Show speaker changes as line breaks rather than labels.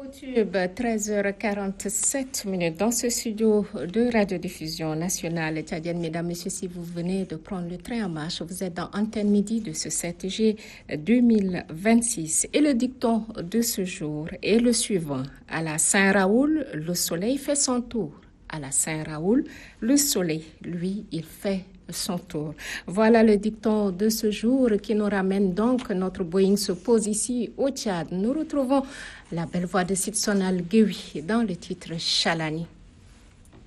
Tube, 13h47 dans ce studio de radiodiffusion nationale tchadienne. Mesdames, Messieurs, si vous venez de prendre le train en marche, vous êtes dans Antenne Midi de ce 7G 2026. Et le dicton de ce jour est le suivant. À la Saint-Raoul, le soleil fait son tour. À la Saint-Raoul, le soleil, lui, il fait son tour. Voilà le dicton de ce jour qui nous ramène donc, notre Boeing se pose ici au Tchad. Nous retrouvons la belle voix de Sid Sonal Guewi dans le titre Chalani.